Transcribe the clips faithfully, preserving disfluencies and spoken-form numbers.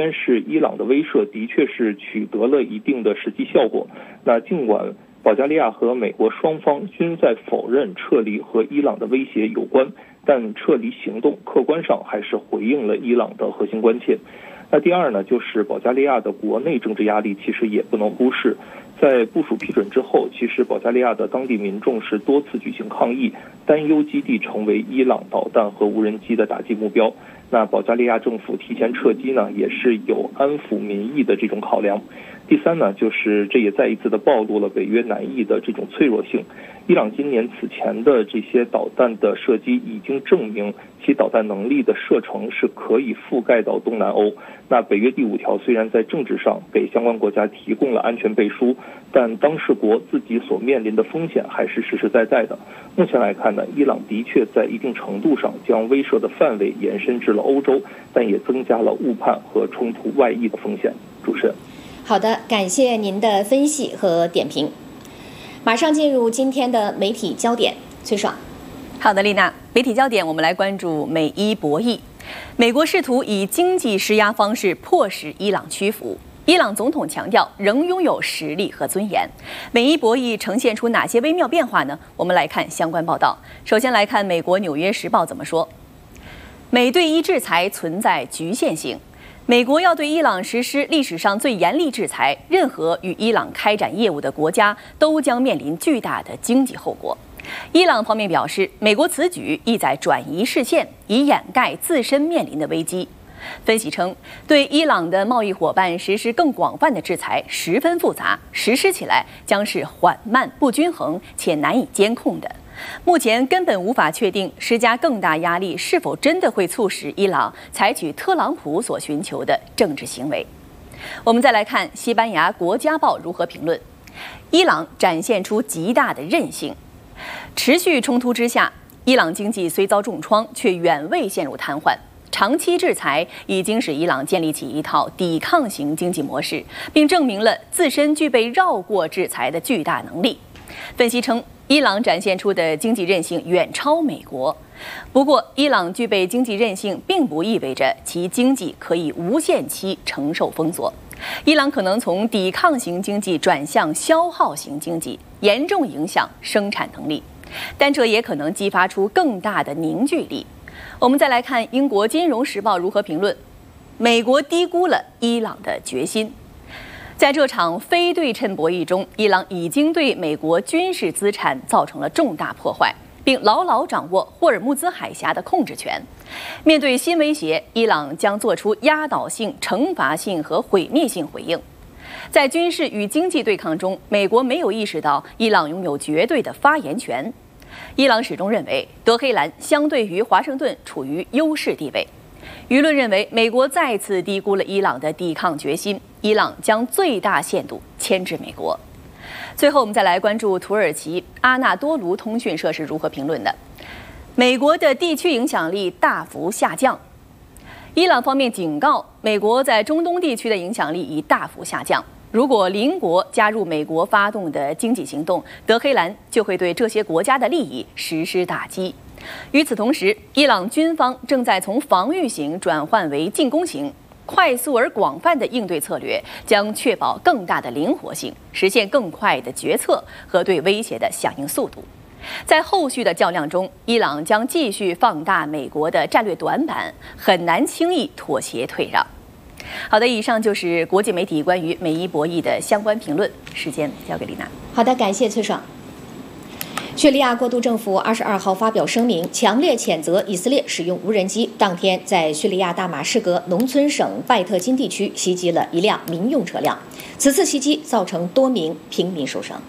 先是伊朗的威慑的确是取得了一定的实际效果。那尽管保加利亚和美国双方均在否认撤离和伊朗的威胁有关，但撤离行动客观上还是回应了伊朗的核心关切。那第二呢，就是保加利亚的国内政治压力其实也不能忽视。在部署批准之后，其实保加利亚的当地民众是多次举行抗议，担忧基地成为伊朗导弹和无人机的打击目标。那保加利亚政府提前撤机呢，也是有安抚民意的这种考量。第三呢，就是这也再一次的暴露了北约南翼的这种脆弱性。伊朗今年此前的这些导弹的射击已经证明其导弹能力的射程是可以覆盖到东南欧。那北约第五条虽然在政治上给相关国家提供了安全背书，但当事国自己所面临的风险还是实实在在的。目前来看呢，伊朗的确在一定程度上将威慑的范围延伸至了欧洲，但也增加了误判和冲突外溢的风险。主持人。 好的，感谢您的分析和点评。马上进入今天的媒体焦点，崔爽。 好的，丽娜，媒体焦点我们来关注美伊博弈。美国试图以经济施压方式迫使伊朗屈服，伊朗总统强调仍拥有实力和尊严。美伊博弈呈现出哪些微妙变化呢？我们来看相关报道。首先来看美国《纽约时报》怎么说：美对伊制裁存在局限性。美国要对伊朗实施历史上最严厉制裁，任何与伊朗开展业务的国家都将面临巨大的经济后果。伊朗方面表示，美国此举意在转移视线，以掩盖自身面临的危机。分析称，对伊朗的贸易伙伴实施更广泛的制裁十分复杂，实施起来将是缓慢、不均衡且难以监控的。目前根本无法确定施加更大压力是否真的会促使伊朗采取特朗普所寻求的政治行为。我们再来看西班牙《国家报》如何评论：伊朗展现出极大的韧性。持续冲突之下，伊朗经济虽遭重创，却远未陷入瘫痪。长期制裁已经使伊朗建立起一套抵抗型经济模式，并证明了自身具备绕过制裁的巨大能力。分析称，伊朗展现出的经济韧性远超美国。不过，伊朗具备经济韧性，并不意味着其经济可以无限期承受封锁。伊朗可能从抵抗型经济转向消耗型经济，严重影响生产能力，但这也可能激发出更大的凝聚力。我们再来看英国《金融时报》如何评论：美国低估了伊朗的决心。在这场非对称博弈中，伊朗已经对美国军事资产造成了重大破坏，并牢牢掌握霍尔木兹海峡的控制权。面对新威胁，伊朗将做出压倒性、惩罚性和毁灭性回应。在军事与经济对抗中，美国没有意识到伊朗拥有绝对的发言权。伊朗始终认为德黑兰相对于华盛顿处于优势地位。舆论认为，美国再次低估了伊朗的抵抗决心，伊朗将最大限度牵制美国。最后，我们再来关注土耳其阿纳多卢通讯社是如何评论的：美国的地区影响力大幅下降。伊朗方面警告，美国在中东地区的影响力已大幅下降。如果邻国加入美国发动的经济行动，德黑兰就会对这些国家的利益实施打击。与此同时，伊朗军方正在从防御型转换为进攻型，快速而广泛的应对策略将确保更大的灵活性，实现更快的决策和对威胁的响应速度。在后续的较量中，伊朗将继续放大美国的战略短板，很难轻易妥协退让。好的，以上就是国际媒体关于美伊博弈的相关评论。时间交给丽娜。 好的，感谢崔爽。叙利亚过渡政府二十二号发表声明，强烈谴责以色列使用无人机当天在叙利亚大马士革农村省拜特金地区袭击了一辆民用车辆。此次袭击造成多名平民受伤。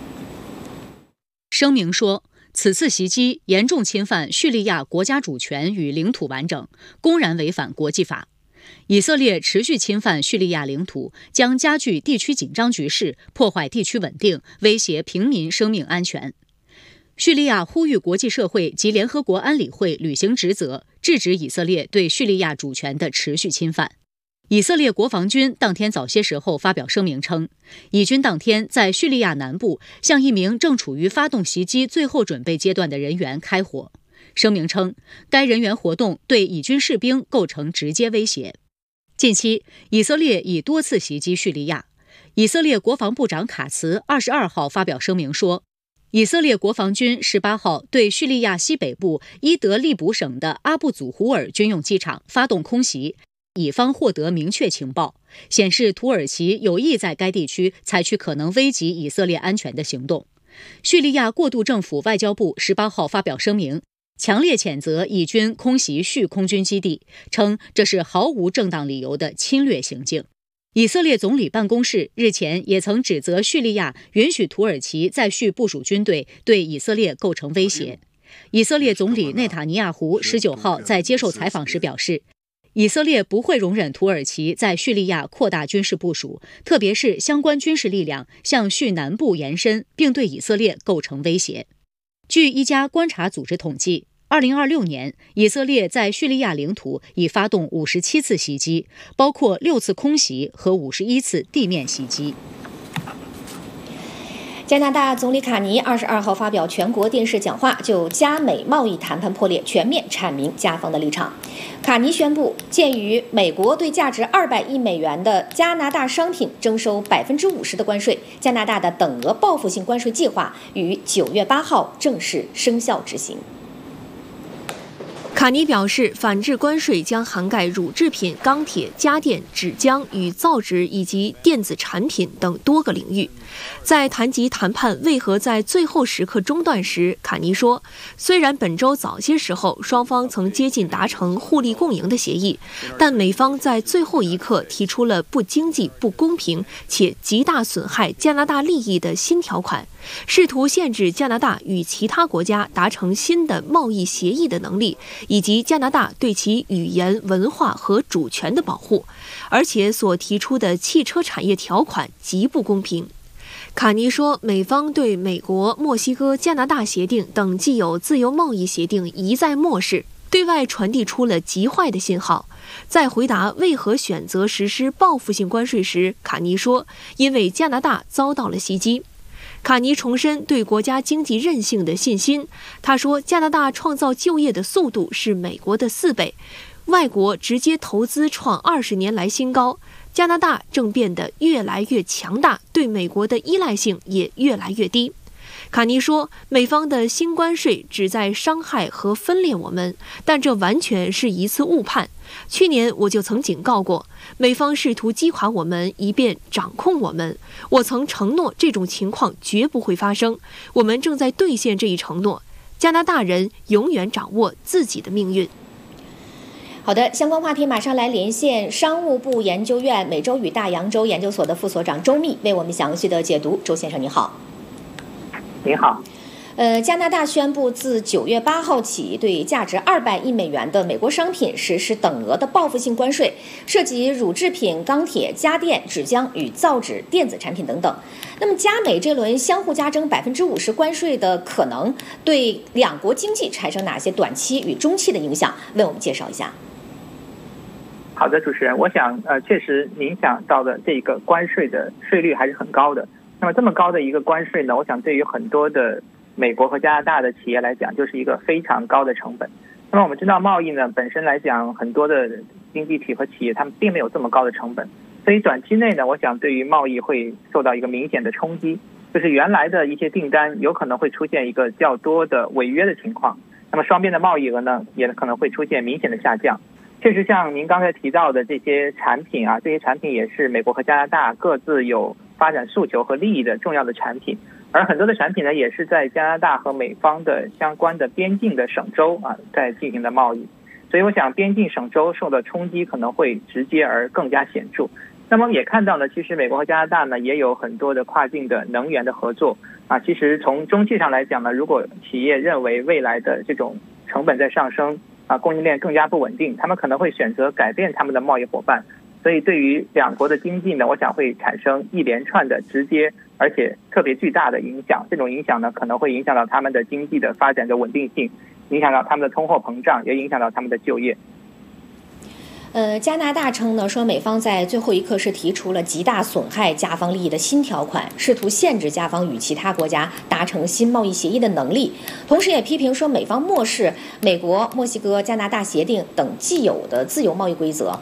声明说，此次袭击严重侵犯叙利亚国家主权与领土完整，公然违反国际法。以色列持续侵犯叙利亚领土，将加剧地区紧张局势，破坏地区稳定，威胁平民生命安全。叙利亚呼吁国际社会及联合国安理会履行职责，制止以色列对叙利亚主权的持续侵犯。以色列国防军当天早些时候发表声明称，以军当天在叙利亚南部向一名正处于发动袭击最后准备阶段的人员开火。声明称，该人员活动对以军士兵构成直接威胁。 近期，以色列已多次袭击叙利亚。以色列国防部长卡茨二十二号发表声明说，以色列国防军十八号对叙利亚西北部伊德利卜省的阿布祖胡尔军用机场发动空袭，以方获得明确情报，显示土耳其有意在该地区采取可能危及以色列安全的行动。叙利亚过渡政府外交部十八号发表声明，强烈谴责以军空袭叙空军基地，称这是毫无正当理由的侵略行径。以色列总理办公室日前也曾指责叙利亚允许土耳其在叙部署军队，对以色列构成威胁。以色列总理内塔尼亚胡十九号在接受采访时表示，以色列不会容忍土耳其在叙利亚扩大军事部署，特别是相关军事力量向叙南部延伸，并对以色列构成威胁。据一家观察组织统计，二零二六年，以色列在叙利亚领土已发动五十七次袭击，包括六次空袭和五十一次地面袭击。 加拿大总理卡尼二十二号发表全国电视讲话，就加美贸易谈判破裂全面阐明加方的立场。卡尼宣布，鉴于美国对价值二百亿美元的加拿大商品征收百分之五十的关税，加拿大的等额报复性关税计划于九月八号正式生效执行。 卡尼表示，反制关税将涵盖乳制品、钢铁、家电、纸浆与造纸以及电子产品等多个领域。在谈及谈判为何在最后时刻中断时，卡尼说，虽然本周早些时候双方曾接近达成互利共赢的协议，但美方在最后一刻提出了不经济、不公平且极大损害加拿大利益的新条款，试图限制加拿大与其他国家达成新的贸易协议的能力，以及加拿大对其语言、文化和主权的保护，而且所提出的汽车产业条款极不公平。卡尼说，美方对美国、墨西哥、加拿大协定等既有自由贸易协定一再漠视，对外传递出了极坏的信号。在回答为何选择实施报复性关税时，卡尼说，因为加拿大遭到了袭击。卡尼重申对国家经济韧性的信心。他说，加拿大创造就业的速度是美国的四倍，外国直接投资创二十年来新高。加拿大正变得越来越强大，对美国的依赖性也越来越低。卡尼说，美方的新关税旨在伤害和分裂我们，但这完全是一次误判。去年我就曾警告过，美方试图击垮我们，以便掌控我们。我曾承诺这种情况绝不会发生，我们正在兑现这一承诺。加拿大人永远掌握自己的命运。 好的，相关话题马上来连线商务部研究院美洲与大洋洲研究所的副所长周密，为我们详细的解读。周先生你好。 你好。 呃，加拿大宣布自九月八号起，对价值二百亿美元的美国商品实施等额的报复性关税，涉及乳制品、钢铁、家电、纸浆与造纸、电子产品等等。那么，加美这轮相互加征百分之五十关税的可能，对两国经济产生哪些短期与中期的影响？为我们介绍一下。 好的，主持人，我想，呃，确实您讲到的这个关税的税率还是很高的。那么这么高的一个关税呢，我想对于很多的美国和加拿大的企业来讲，就是一个非常高的成本。那么我们知道，贸易呢本身来讲，很多的经济体和企业他们并没有这么高的成本，所以短期内呢，我想对于贸易会受到一个明显的冲击，就是原来的一些订单有可能会出现一个较多的违约的情况，那么双边的贸易额呢也可能会出现明显的下降。确实，像您刚才提到的这些产品啊，这些产品也是美国和加拿大各自有发展诉求和利益的重要的产品，而很多的产品呢，也是在加拿大和美方的相关的边境的省州啊，在进行的贸易，所以我想边境省州受到冲击可能会直接而更加显著。那么我们也看到呢，其实美国和加拿大呢也有很多的跨境的能源的合作啊。其实从中期上来讲呢，如果企业认为未来的这种成本在上升啊，供应链更加不稳定，他们可能会选择改变他们的贸易伙伴。所以对于两国的经济呢，我想会产生一连串的直接而且特别巨大的影响。这种影响呢，可能会影响到他们的经济的发展的稳定性，影响到他们的通货膨胀，也影响到他们的就业。 呃，加拿大称呢，说美方在最后一刻是提出了极大损害加方利益的新条款，试图限制加方与其他国家达成新贸易协议的能力。同时也批评说美方漠视美国、墨西哥、加拿大协定等既有的自由贸易规则。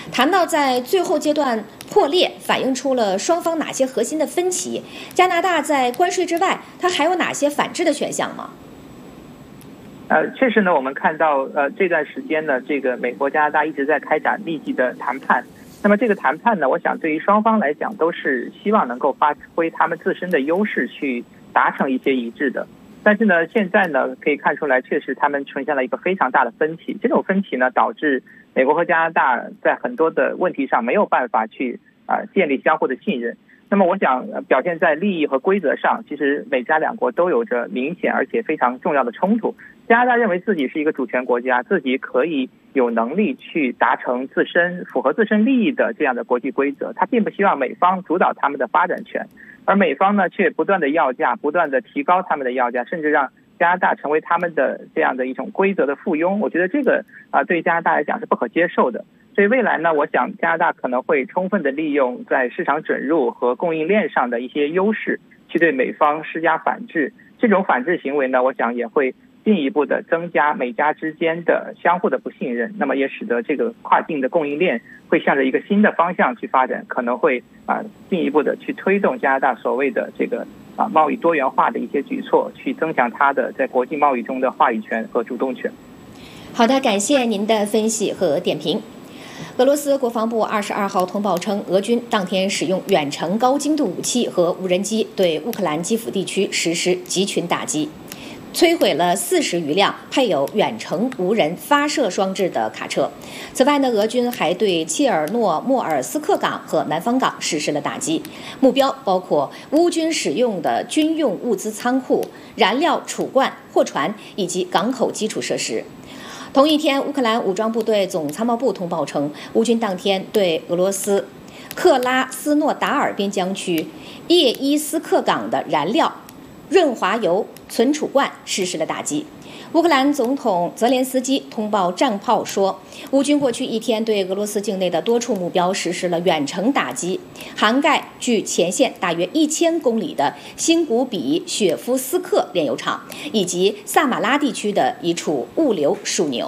谈到在最后阶段破裂，反映出了双方哪些核心的分歧？加拿大在关税之外，它还有哪些反制的选项吗？ 呃，确实呢，我们看到呃这段时间呢，这个美国、加拿大一直在开展密集的谈判。那么这个谈判呢，我想对于双方来讲，都是希望能够发挥他们自身的优势，去达成一些一致的。但是呢，现在呢可以看出来，确实他们呈现了一个非常大的分歧。这种分歧呢，导致美国和加拿大在很多的问题上没有办法去啊、呃、建立相互的信任。那么我想、呃、表现在利益和规则上，其实美加两国都有着明显而且非常重要的冲突。加拿大认为自己是一个主权国家，自己可以有能力去达成自身符合自身利益的这样的国际规则，他并不希望美方主导他们的发展权，而美方呢却不断的要价，不断的提高他们的要价，甚至让加拿大成为他们的这样的一种规则的附庸。我觉得这个啊、呃、对加拿大来讲是不可接受的。所以未来呢，我想加拿大可能会充分的利用在市场准入和供应链上的一些优势，去对美方施加反制。这种反制行为呢，我想也会进一步的增加美加之间的相互的不信任，那么也使得这个跨境的供应链会向着一个新的方向去发展，可能会啊进一步的去推动加拿大所谓的这个啊贸易多元化的一些举措，去增强它的在国际贸易中的话语权和主动权。 好的，感谢您的分析和点评。俄罗斯国防部二十二号通报称，俄军当天使用远程高精度武器和无人机对乌克兰基辅地区实施集群打击，摧毁了四十余辆配有远程无人发射装置的卡车。此外呢，俄军还对切尔诺莫尔斯克港和南方港实施了打击，目标包括乌军使用的军用物资仓库、燃料储罐、货船以及港口基础设施。同一天，乌克兰武装部队总参谋部通报称，乌军当天对俄罗斯克拉斯诺达尔边疆区叶伊斯克港的燃料、润滑油存储罐实施了打击。乌克兰总统泽连斯基通报战报说，乌军过去一天对俄罗斯境内的多处目标实施了远程打击，涵盖距前线大约一千公里的辛古比雪夫斯克炼油厂以及萨马拉地区的一处物流枢纽。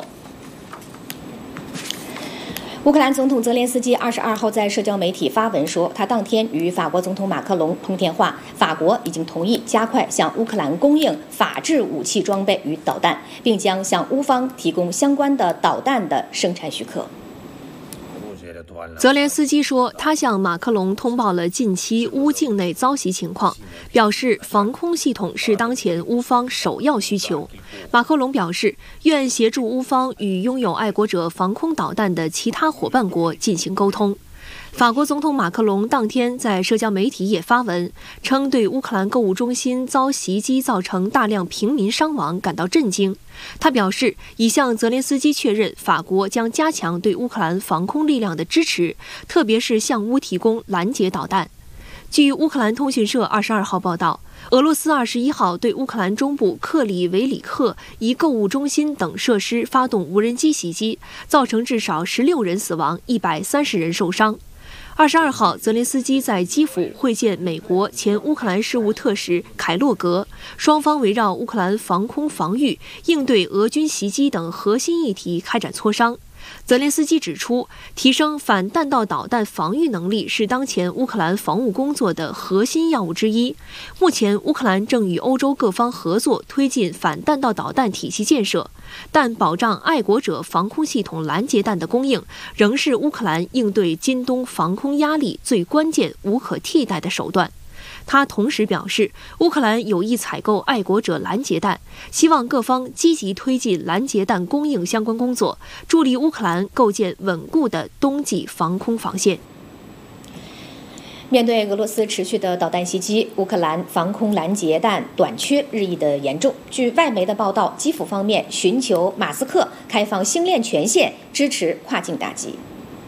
乌克兰总统泽连斯基二十二号在社交媒体发文说，他当天与法国总统马克龙通电话，法国已经同意加快向乌克兰供应法制武器装备与导弹，并将向乌方提供相关的导弹的生产许可。 泽连斯基说，他向马克龙通报了近期乌境内遭袭情况，表示防空系统是当前乌方首要需求。马克龙表示，愿协助乌方与拥有爱国者防空导弹的其他伙伴国进行沟通。法国总统马克龙当天在社交媒体也发文称，对乌克兰购物中心遭袭击造成大量平民伤亡感到震惊。他表示，已向泽连斯基确认，法国将加强对乌克兰防空力量的支持，特别是向乌提供拦截导弹。据乌克兰通讯社二十二号报道，俄罗斯二十一号对乌克兰中部克里维里克一购物中心等设施发动无人机袭击，造成至少十六人死亡，一百三十人受伤。二十二号，泽连斯基在基辅会见美国前乌克兰事务特使凯洛格，双方围绕乌克兰防空防御、应对俄军袭击等核心议题开展磋商。泽连斯基指出，提升反弹道导弹防御能力是当前乌克兰防务工作的核心要务之一。目前，乌克兰正与欧洲各方合作推进反弹道导弹体系建设，但保障爱国者防空系统拦截弹的供应，仍是乌克兰应对今冬防空压力最关键、无可替代的手段。他同时表示，乌克兰有意采购爱国者拦截弹，希望各方积极推进拦截弹供应相关工作，助力乌克兰构建稳固的冬季防空防线。 面对俄罗斯持续的导弹袭击，乌克兰防空拦截弹短缺日益的严重。据外媒的报道，基辅方面寻求马斯克开放星链全线，支持跨境打击。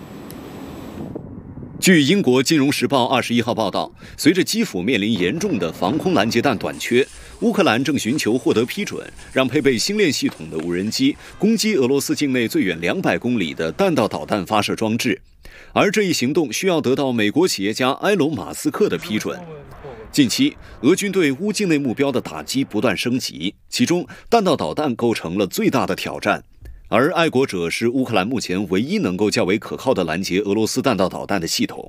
据英国《金融时报》二十一号报道，随着基辅面临严重的防空拦截弹短缺，乌克兰正寻求获得批准，让配备星链系统的无人机攻击俄罗斯境内最远两百公里的弹道导弹发射装置。而这一行动需要得到美国企业家埃隆·马斯克的批准。近期，俄军对乌境内目标的打击不断升级，其中弹道导弹构成了最大的挑战。 而爱国者是乌克兰目前唯一能够较为可靠的拦截俄罗斯弹道导弹的系统。